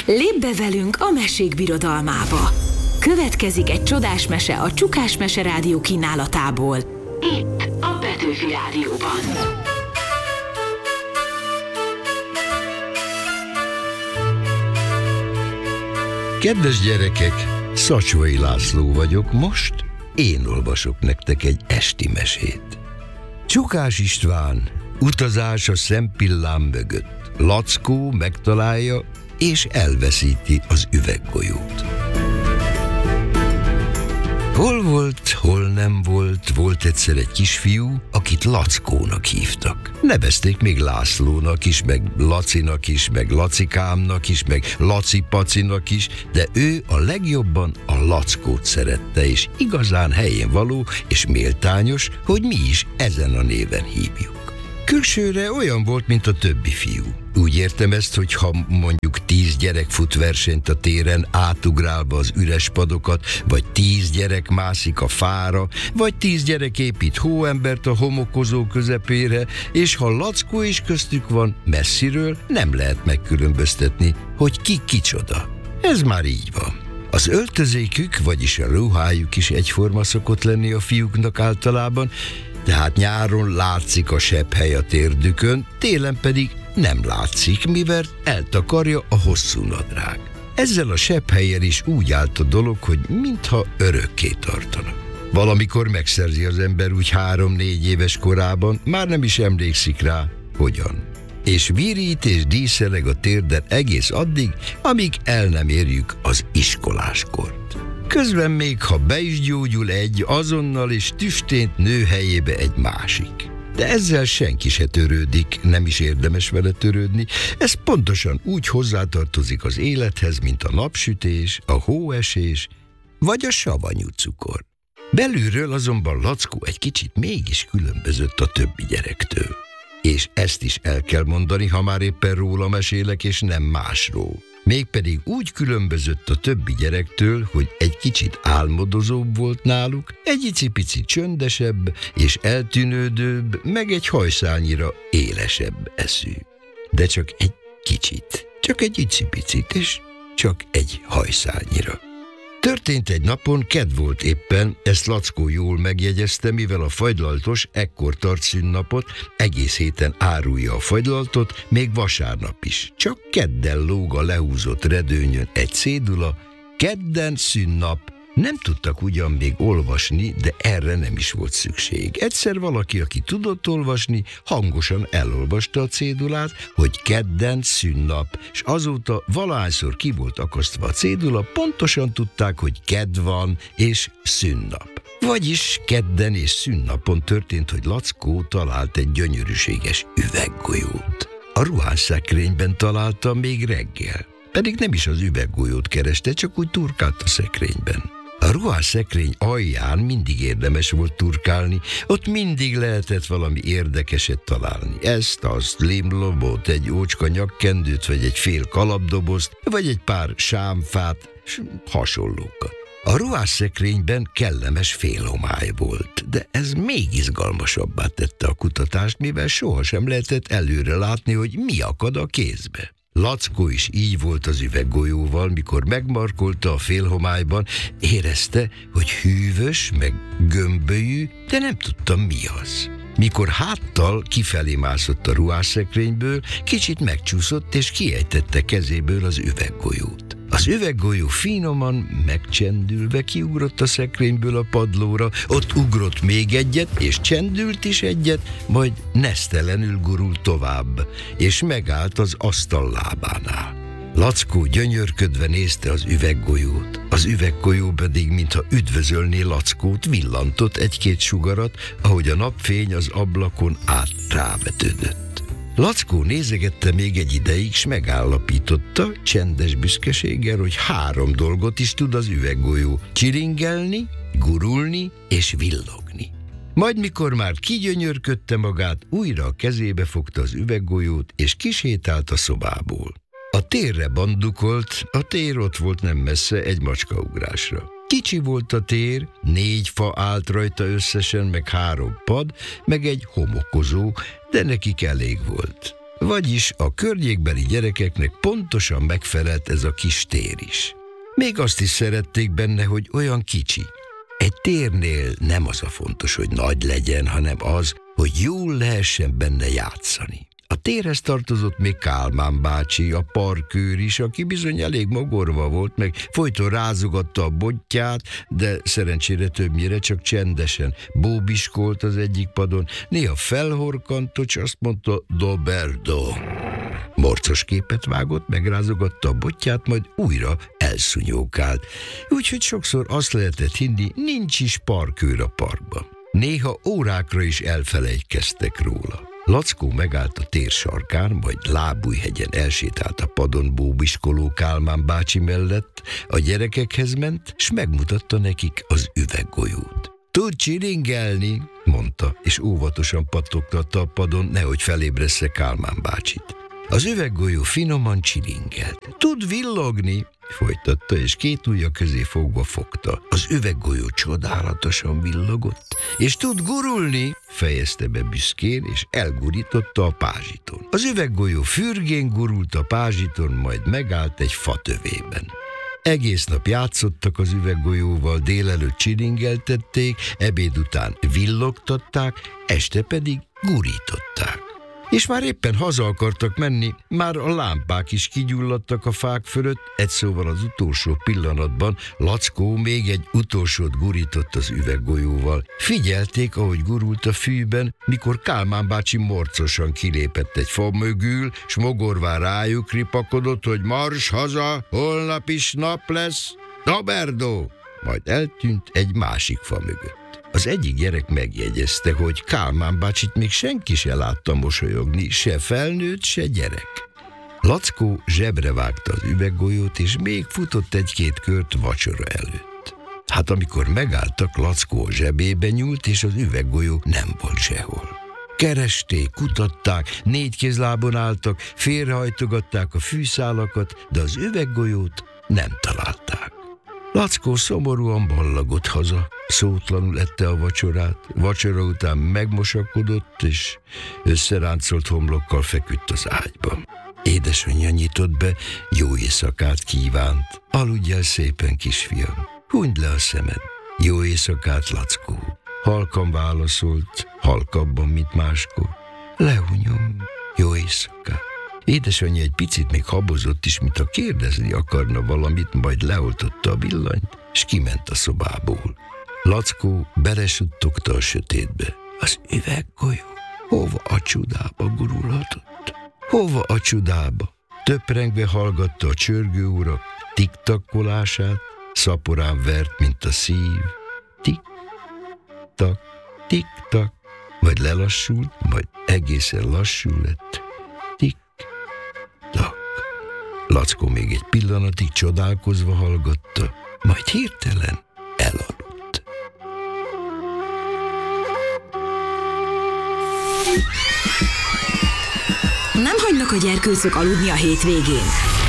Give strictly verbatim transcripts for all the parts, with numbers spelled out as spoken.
Lépj be velünk a mesék birodalmába! Következik egy csodás mese a Csukás Mese Rádió kínálatából. Itt a Petőfi Rádióban. Kedves gyerekek, Szacsvai László vagyok, most én olvasok nektek egy esti mesét. Csukás István utazás a szempillám mögött. Lackó megtalálja és elveszíti az üveggolyót. Hol volt, hol nem volt, volt egyszer egy kisfiú, akit Lackónak hívtak. Nevezték még Lászlónak is, meg Lacinak is, meg Lacikámnak is, meg Laci-pacinak is, de ő a legjobban a Lackót szerette, és igazán helyén való és méltányos, hogy mi is ezen a néven hívjuk. Külsőre olyan volt, mint a többi fiú. Úgy értem ezt, hogy ha mondjuk tíz gyerek fut versenyt a téren, átugrálva az üres padokat, vagy tíz gyerek mászik a fára, vagy tíz gyerek épít hóembert a homokozó közepére, és ha Lackó is köztük van, messziről nem lehet megkülönböztetni, hogy ki kicsoda. Ez már így van. Az öltözékük, vagyis a ruhájuk is egyforma szokott lenni a fiúknak általában, tehát nyáron látszik a sebhely a térdükön, télen pedig nem látszik, mivel eltakarja a hosszú nadrág. Ezzel a sebhelyen is úgy állt a dolog, hogy mintha örökké tartana. Valamikor megszerzi az ember úgy három-négy éves korában, már nem is emlékszik rá, hogyan. És virít és díszeleg a térden egész addig, amíg el nem érjük az iskoláskort. Közben még, ha be is gyógyul egy, azonnal és tüstént nő helyébe egy másik. De ezzel senki se törődik, nem is érdemes vele törődni, ez pontosan úgy hozzátartozik az élethez, mint a napsütés, a hóesés, vagy a savanyú cukor. Belülről azonban Lackó egy kicsit mégis különbözött a többi gyerektől. És ezt is el kell mondani, ha már éppen róla mesélek, és nem másról. Mégpedig úgy különbözött a többi gyerektől, hogy egy kicsit álmodozóbb volt náluk, egy icipici csöndesebb és eltűnődőbb, meg egy hajszálnyira élesebb eszű. De csak egy kicsit, csak egy icipicit, és csak egy hajszálnyira. Történt egy napon, kedd volt éppen, ezt Lackó jól megjegyezte, mivel a fagylaltos ekkor tart szünnapot, egész héten árulja a fagylaltot, még vasárnap is. Csak kedden lóg a lehúzott redőnyön egy cédula, kedden szünnap. Nem tudtak ugyan még olvasni, de erre nem is volt szükség. Egyszer valaki, aki tudott olvasni, hangosan elolvasta a cédulát, hogy kedden szünnap, és azóta valahányszor ki volt akasztva a cédula, pontosan tudták, hogy kedd van és szünnap. Vagyis kedden és szünnapon történt, hogy Lackó talált egy gyönyörűséges üveggolyót. A ruhásszekrényben találta még reggel, pedig nem is az üveggolyót kereste, csak úgy turkált a szekrényben. A ruhásszekrény alján mindig érdemes volt turkálni, ott mindig lehetett valami érdekeset találni. Ezt, azt, limlobot, egy ócska nyakkendőt, vagy egy fél kalapdobozt, vagy egy pár sámfát, s hasonlókat. A ruhásszekrényben kellemes félhomály volt, de ez még izgalmasabbá tette a kutatást, mivel sohasem lehetett előre látni, hogy mi akad a kézbe. Lackó is így volt az üveggolyóval, mikor megmarkolta a félhomályban, érezte, hogy hűvös, meg gömbölyű, de nem tudta, mi az. Mikor háttal kifelé mászott a ruhásszekrényből, kicsit megcsúszott és kiejtette kezéből az üveggolyót. Az üveggolyó finoman, megcsendülve kiugrott a szekrényből a padlóra, ott ugrott még egyet, és csendült is egyet, majd nesztelenül gurult tovább, és megállt az asztal lábánál. Lackó gyönyörködve nézte az üveggolyót, az üveggolyó pedig, mintha üdvözölné Lackót, villantott egy-két sugarat, ahogy a napfény az ablakon át rávetődött. Lackó nézegette még egy ideig, s megállapította csendes büszkeséggel, hogy három dolgot is tud az üveggolyó: csiringelni, gurulni és villogni. Majd mikor már kigyönyörködte magát, újra a kezébe fogta az üveggolyót, és kisétált a szobából. A térre bandukolt, a tér ott volt nem messze, egy macskaugrásra. Kicsi volt a tér, négy fa állt rajta összesen, meg három pad, meg egy homokozó, de nekik elég volt. Vagyis a környékbeli gyerekeknek pontosan megfelelt ez a kis tér is. Még azt is szerették benne, hogy olyan kicsi. Egy térnél nem az a fontos, hogy nagy legyen, hanem az, hogy jól lehessen benne játszani. A térhez tartozott még Kálmán bácsi, a parkőr is, aki bizony elég mogorva volt, meg folyton rázogatta a botját, de szerencsére többnyire csak csendesen bóbiskolt az egyik padon, néha felhorkant, és azt mondta Doberdo. Morcos képet vágott, megrázogatta a botját, majd újra elszunyókált. Úgyhogy sokszor azt lehetett hinni, nincs is parkőr a parkban. Néha órákra is elfelejtkeztek róla. Lackó megállt a tér sarkán, majd Lábújhegyen elsétált a padon bóbiskoló Kálmán bácsi mellett, a gyerekekhez ment, s megmutatta nekik az üveggolyót. Tud csiringelni, mondta, és óvatosan pattogtatta a padon, nehogy felébressze Kálmán bácsit. Az üveggolyó finoman csiringelt. Tud villogni, folytatta, és két ujja közé fogva fogta. Az üveggolyó csodálatosan villogott, és tud gurulni, fejezte be büszkén, és elgurította a pázsiton. Az üveggolyó fürgén gurult a pázsiton, majd megállt egy fatövében. Egész nap játszottak az üveggolyóval, délelőtt csiringeltették, ebéd után villogtatták, este pedig gurították. És már éppen haza akartak menni, már a lámpák is kigyulladtak a fák fölött, egy szóval az utolsó pillanatban Lackó még egy utolsót gurított az üveggolyóval. Figyelték, ahogy gurult a fűben, mikor Kálmán bácsi morcosan kilépett egy fa mögül, s mogorván rájuk ripakodott, hogy mars haza, holnap is nap lesz, Doberdo! Majd eltűnt egy másik fa mögött. Az egyik gyerek megjegyezte, hogy Kálmán bácsit még senki se látta mosolyogni, se felnőtt, se gyerek. Lackó zsebre vágta az üveggolyót, és még futott egy-két kört vacsora előtt. Hát amikor megálltak, Lackó a zsebébe nyúlt, és az üveggolyó nem volt sehol. Keresték, kutatták, négykézlábon álltak, félrehajtogatták a fűszálakat, de az üveggolyót nem találták. Lackó szomorúan ballagott haza, szótlanul ette a vacsorát, vacsora után megmosakodott, és összeráncolt homlokkal feküdt az ágyban. Édesanyja nyitott be, jó éjszakát kívánt. Aludjál szépen, kisfiam, hunyd le a szemed. Jó éjszakát, Lackó. Halkan válaszolt, halkabban, mint máskor. Lehunyom, jó éjszakát. Édesanyja egy picit még habozott is, mintha kérdezni akarna valamit, majd leoltotta a villanyt, és kiment a szobából. Lackó belesuttogta a sötétbe. Az üveggolyó hova a csudába gurulhatott? Hova a csudába? Töprengve hallgatta a csörgőurak tiktakkolását, szaporán vert, mint a szív. Tik-tak, tik-tak, majd lelassult, majd egészen lassú lett. Tik-tak. Lackó még egy pillanatig csodálkozva hallgatta, majd hirtelen elaludt. Nem hagynak a gyerkőcök aludni a hétvégén.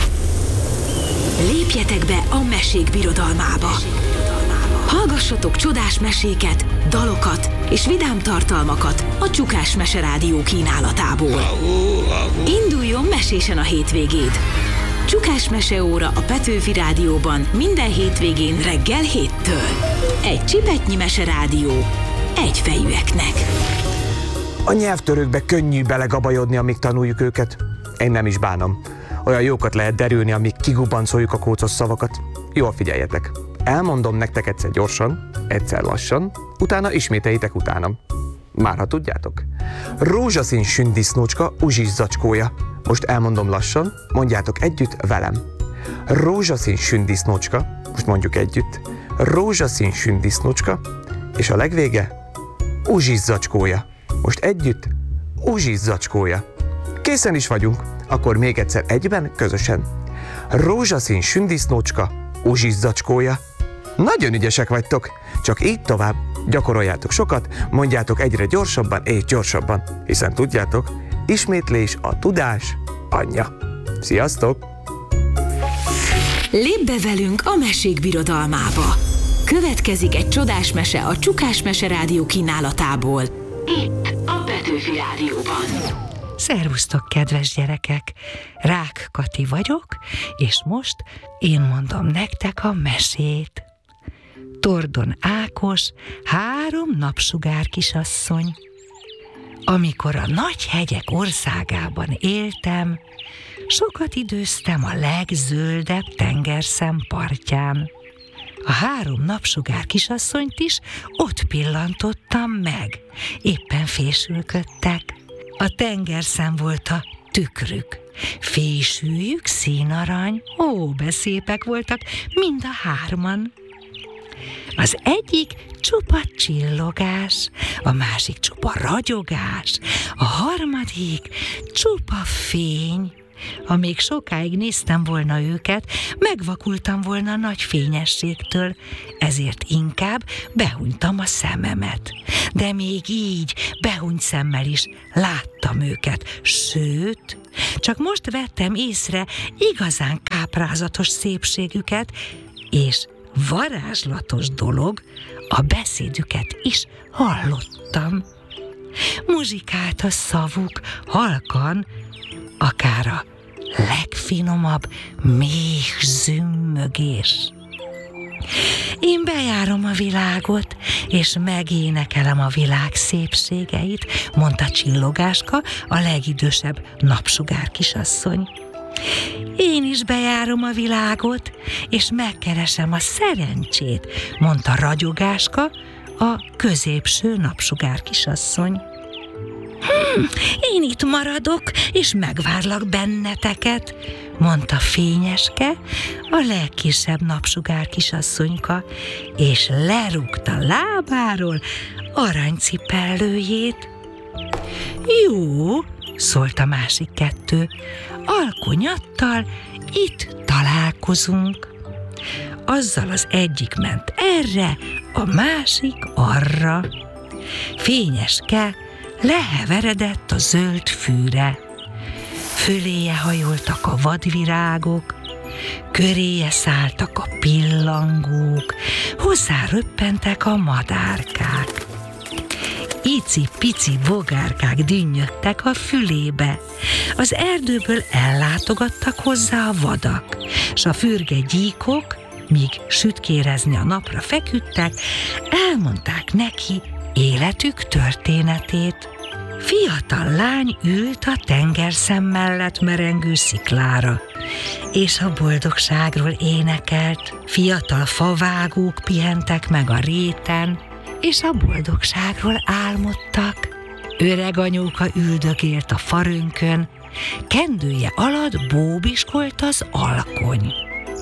Lépjetek be a mesék birodalmába. Hallgassatok csodás meséket, dalokat és vidám tartalmakat a Csukás Mese Rádió kínálatából. Induljon mesésen a hétvégéd! Csukás Mese óra a Petőfi Rádióban minden hétvégén reggel héttől. Egy csipetnyi Mese Rádió egyfejűeknek. A nyelvtörőkbe könnyű belegabajodni, amíg tanuljuk őket. Én nem is bánom. Olyan jókat lehet derülni, amíg kigubancoljuk a kócos szavakat. Jól figyeljetek. Elmondom nektek egyszer gyorsan, egyszer lassan, utána ismételjétek utánam. Már ha tudjátok. Rózsaszín sündisznócska uzsis zacskója. Most elmondom lassan, mondjátok együtt velem. Rózsaszín sündisznócska, most mondjuk együtt. Rózsaszín sündisznócska, és a legvége uzsis zacskója. Most együtt uzsis zacskója. Készen is vagyunk, akkor még egyszer egyben, közösen. Rózsaszín sündisznócska, uzsis zacskója. Nagyon ügyesek vagytok, csak így tovább. Gyakoroljátok sokat, mondjátok egyre gyorsabban és gyorsabban, hiszen tudjátok, ismétlés a tudás anyja. Sziasztok! Lépj be velünk a mesék birodalmába! Következik egy csodás mese a Csukás Mese Rádió kínálatából. Itt a Petőfi Rádióban. Szervusztok, kedves gyerekek! Rák Kati vagyok, és most én mondom nektek a mesét. Tordon Ákos, három napsugár kisasszony. Amikor a nagy hegyek országában éltem, sokat időztem a legzöldebb tengerszem partján. A három napsugár kisasszonyt is ott pillantottam meg, éppen fésülködtek. A tengerszem volt a tükrük, fésűjük színarany, ó, beszépek voltak mind a hárman. Az egyik csupa csillogás, a másik csupa ragyogás, a harmadik csupa fény. Ha még sokáig néztem volna őket, megvakultam volna a nagy fényességtől, ezért inkább behunytam a szememet. De még így, behunyt szemmel is láttam őket, sőt, csak most vettem észre igazán káprázatos szépségüket, és varázslatos dolog, a beszédüket is hallottam. Muzsikált a szavuk halkan, akár a legfinomabb méh zümmögés. Én bejárom a világot, és megénekelem a világ szépségeit, mondta Csillogáska, a legidősebb napsugár kisasszony. Én is bejárom a világot, és megkeresem a szerencsét, mondta Ragyogáska, a középső napsugár kisasszony. Hm, én itt maradok, és megvárlak benneteket, mondta Fényeske, a legkisebb napsugár kisasszonyka, és lerúgta lábáról aranycipellőjét. Jó, szólt a másik kettő, alkonyattal itt találkozunk. Azzal az egyik ment erre, a másik arra. Fényeske leheveredett a zöld fűre. Föléje hajoltak a vadvirágok, köréje szálltak a pillangók, hozzá röppentek a madárkák. Ici-pici bogárkák dünnyödtek a fülébe. Az erdőből ellátogattak hozzá a vadak, s a fürge gyíkok, míg sütkérezni a napra feküdtek, elmondták neki életük történetét. Fiatal lány ült a tengerszem mellett merengő sziklára, és a boldogságról énekelt. Fiatal favágók pihentek meg a réten, és a boldogságról álmodtak. Öreg anyóka üldögélt a farönkön, kendője alatt bóbiskolt az alkony.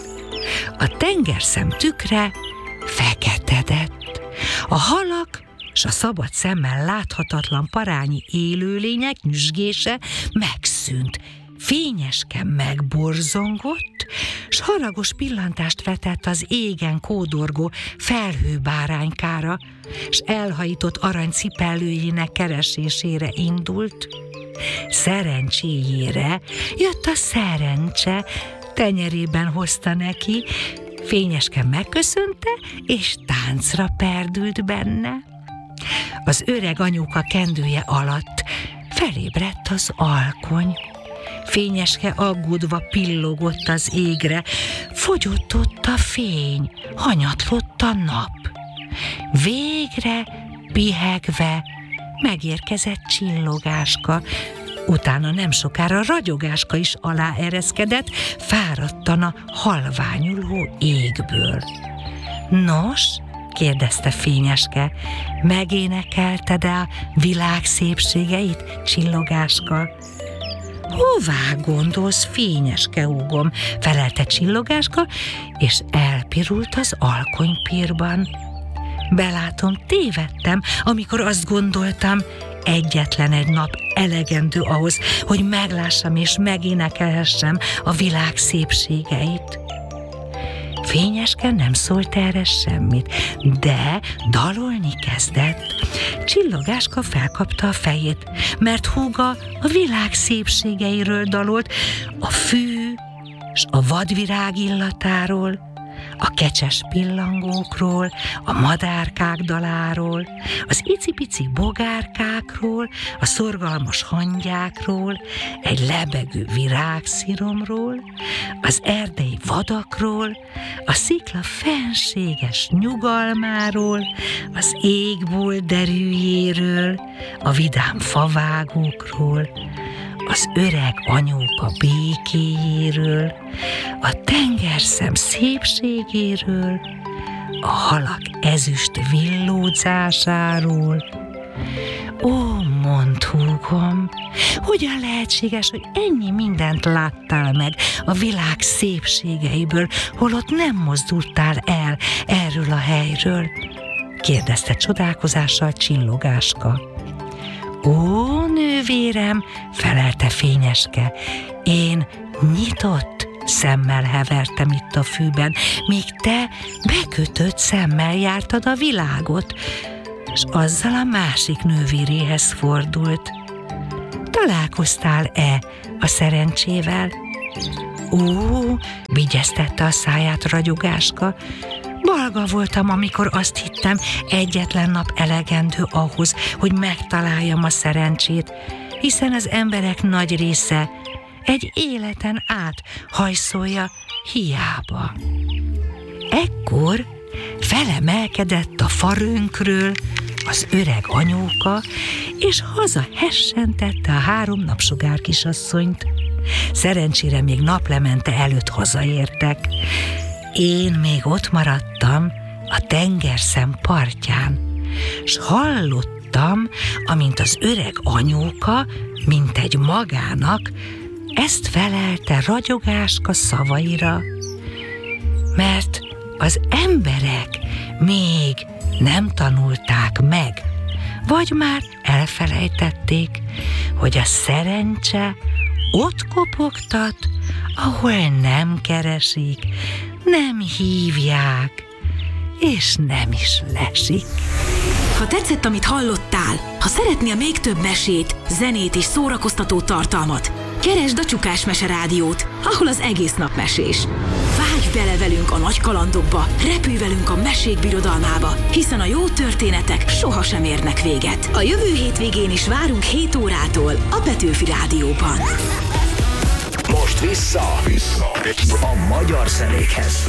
A tengerszem tükre feketedett. A halak s a szabad szemmel láthatatlan parányi élőlények nyüzsgése megszűnt. Fényeske megborzongott, s haragos pillantást vetett az égen kódorgó felhőbáránykára, s elhajított aranycipellőjének keresésére indult. Szerencséjére jött a szerencse, tenyerében hozta neki. Fényeske megköszönte, és táncra perdült benne. Az öreg anyuka kendője alatt felébredt az alkony. Fényeske aggódva pillogott az égre, fogyott ott a fény, hanyatlott a nap. Végre, pihegve megérkezett Csillogáska, utána nem sokára Ragyogáska is aláereszkedett, fáradtan a halványuló égből. Nos, kérdezte Fényeske, megénekelted-e a világ szépségeit, Csillogáska? Hová gondolsz, Fényeske húgom, felelte Csillogáska, és elpirult az alkonypírban. Belátom, tévedtem, amikor azt gondoltam, egyetlen egy nap elegendő ahhoz, hogy meglássam és megénekelhessem a világ szépségeit. Fényeske nem szólt erre semmit, de dalolni kezdett. Csillogáska felkapta a fejét, mert húga a világ szépségeiről dalolt, a fű s a vadvirág illatáról, a kecses pillangókról, a madárkák daláról, az icipici bogárkákról, a szorgalmas hangyákról, egy lebegő virágsziromról, az erdei vadakról, a szikla fenséges nyugalmáról, az égbolt derűjéről, a vidám favágókról, az öreg anyóka békéjéről, a tengerszem szépségéről, a halak ezüst villódzásáról. Ó, mondd, húgom, hogyan lehetséges, hogy ennyi mindent láttál meg a világ szépségeiből, holott nem mozdultál el erről a helyről? Kérdezte csodálkozással Csillogáska. Ó, nővérem, felelte Fényeske, én nyitott szemmel hevertem itt a fűben, míg te bekötött szemmel jártad a világot, és azzal a másik nővéréhez fordult. Találkoztál-e a szerencsével? Ó, vigyeztette a száját Ragyogáska, balga voltam, amikor azt hittem, egyetlen nap elegendő ahhoz, hogy megtaláljam a szerencsét, hiszen az emberek nagy része egy életen át hajszolja hiába. Ekkor felemelkedett a farönkről az öreg anyóka, és haza hessentette a három napsugár kisasszonyt. Szerencsére még naplemente előtt hazaértek. Én még ott maradtam a tengerszem partján, s hallottam, amint az öreg anyóka, mint egy magának, ezt felelte Ragyogáska szavaira, mert az emberek még nem tanulták meg, vagy már elfelejtették, hogy a szerencse ott kopogtat, ahol nem keresik, nem hívják, és nem is lesik. Ha tetszett, amit hallottál, ha szeretnél még több mesét, zenét és szórakoztató tartalmat, keresd a Csukás Mese Rádiót, ahol az egész nap mesés. Vágj bele velünk a nagy kalandokba, repülj velünk a mesék birodalmába, hiszen a jó történetek sohasem érnek véget. A jövő hétvégén is várunk hét órától a Petőfi Rádióban. Most vissza, vissza a magyar zenékhez.